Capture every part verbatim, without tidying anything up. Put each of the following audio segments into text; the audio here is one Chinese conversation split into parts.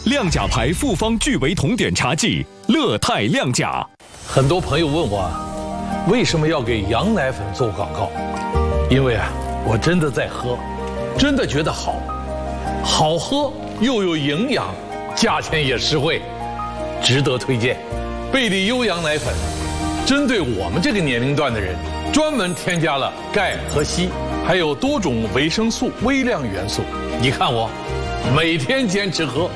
亮甲牌复方聚维酮碘茶剂，乐泰亮甲。 很多朋友问我啊，为什么要给羊奶粉做广告？因为啊，我真的在喝，真的觉得好，好喝又有营养，价钱也实惠，值得推荐。贝利优羊奶粉，针对我们这个年龄段的人，专门添加了钙和硒，还有多种维生素、微量元素。你看我，每天坚持喝。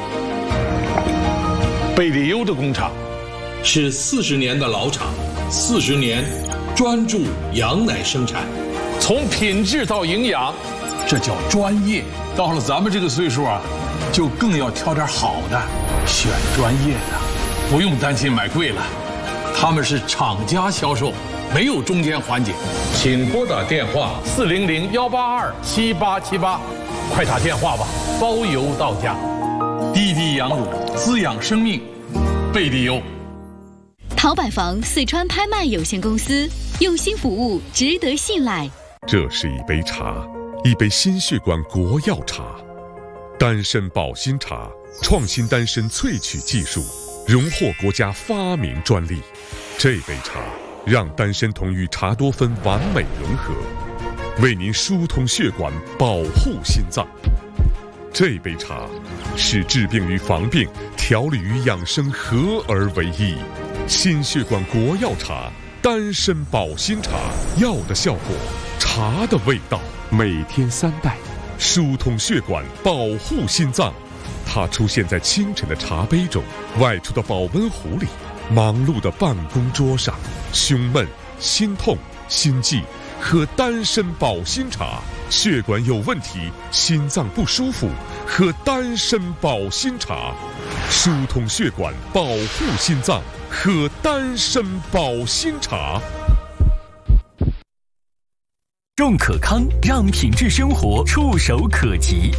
贝利优的工厂是四十年的老厂，四十年专注羊奶生产，从品质到营养，这叫专业。到了咱们这个岁数啊，就更要挑点好的，选专业的，不用担心买贵了。他们是厂家销售，没有中间环节。请拨打电话四零零幺八二七八七八，快打电话吧，包邮到家。滴滴羊乳滋养生命，贝利优。 陶百房四川拍卖有限公司，用心服务，值得信赖。 这是一杯茶，一杯心血管国药茶，丹参保心茶，创新丹参萃取技术，荣获国家发明专利。这杯茶让丹参酮与茶多酚完美融合，为您疏通血管，保护心脏。这杯茶是治病与防病、调理与养生合而为一。心血管国药茶，丹参保心茶，药的效果，茶的味道，每天三袋，疏通血管，保护心脏。它出现在清晨的茶杯中，外出的保温壶里，忙碌的办公桌上。胸闷、心痛、心悸，喝丹参保心茶；血管有问题、心脏不舒服，喝丹参保心茶。疏通血管，保护心脏，喝丹参保心茶。 众可康，让品质生活触手可及。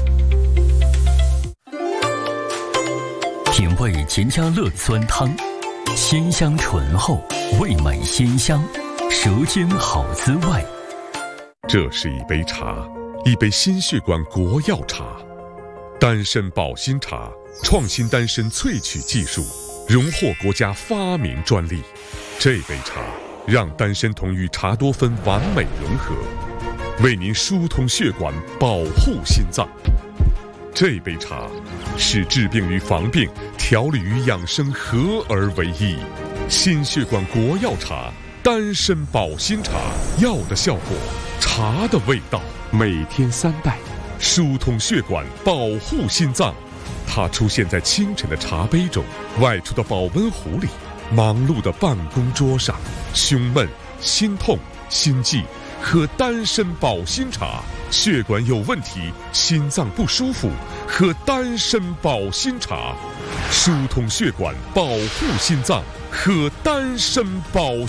品味钱家乐酸汤，鲜香醇厚，味美鲜香，舌尖好滋味。 这是一杯茶，一杯心血管国药茶，丹参保心茶，创新丹参萃取技术，荣获国家发明专利。这杯茶让丹参酮与茶多酚完美融合，为您疏通血管，保护心脏。这杯茶是治病与防病、调理与养生合而为一。心血管国药茶，丹参保心茶，药的效果，茶的味道，每天三袋，疏通血管，保护心脏。它出现在清晨的茶杯中，外出的保温壶里，忙碌的办公桌上。胸闷、心痛、心悸，喝丹参保心茶；血管有问题、心脏不舒服，喝丹参保心茶。疏通血管，保护心脏，喝丹参保